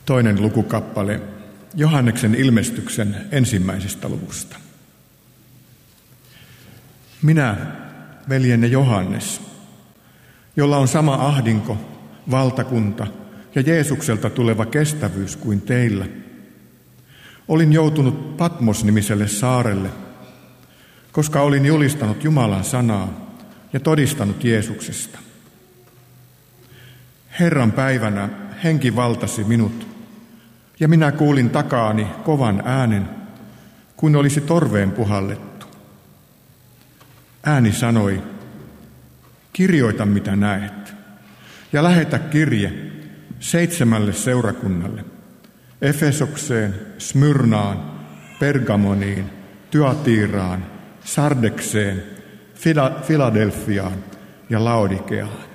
Toinen lukukappale Johanneksen ilmestyksen 1. luvusta. Minä, veljenne Johannes, jolla on sama ahdinko, valtakunta ja Jeesukselta tuleva kestävyys kuin teillä, olin joutunut Patmos-nimiselle saarelle, koska olin julistanut Jumalan sanaa ja todistanut Jeesuksesta. Herran päivänä henki valtasi minut, ja minä kuulin takaani kovan äänen, kuin olisi torveen puhallettu. Ääni sanoi, kirjoita mitä näet, ja lähetä kirje 7 seurakunnalle, Efesokseen, Smyrnaan, Pergamoniin, Thyatiraan, Sardekseen, Filadelfiaan ja Laodikeaan.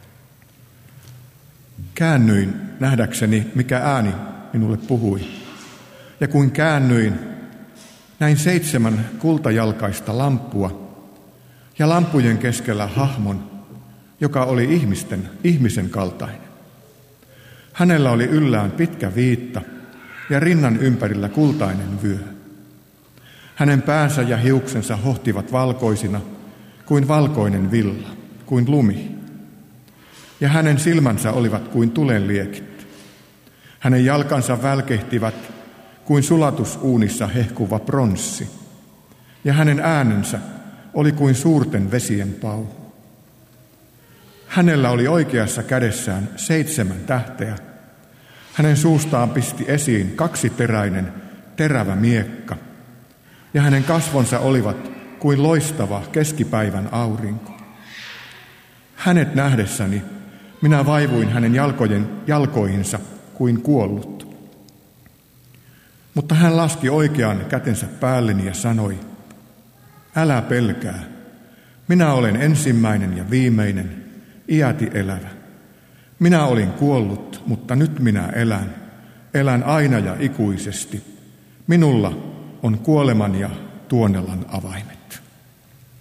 Käännyin nähdäkseni, mikä ääni minulle puhui. Ja kun käännyin, näin 7 kultajalkaista lamppua ja lampujen keskellä hahmon, joka oli ihmisen kaltainen. Hänellä oli yllään pitkä viitta ja rinnan ympärillä kultainen vyö. Hänen päänsä ja hiuksensa hohtivat valkoisina kuin valkoinen villa, kuin lumi. Ja hänen silmänsä olivat kuin tulenliekit. Hänen jalkansa välkehtivät kuin sulatusuunissa hehkuva pronssi. Ja hänen äänensä oli kuin suurten vesien pauhu. Hänellä oli oikeassa kädessään 7 tähteä. Hänen suustaan pisti esiin 2-teräinen terävä miekka. Ja hänen kasvonsa olivat kuin loistava keskipäivän aurinko. Hänet nähdessäni minä vaivuin hänen jalkoihinsa kuin kuollut. Mutta hän laski oikean kätensä päälleni ja sanoi, älä pelkää, minä olen ensimmäinen ja viimeinen, iäti elävä. Minä olin kuollut, mutta nyt minä elän aina ja ikuisesti. Minulla on kuoleman ja tuonellan avaimet.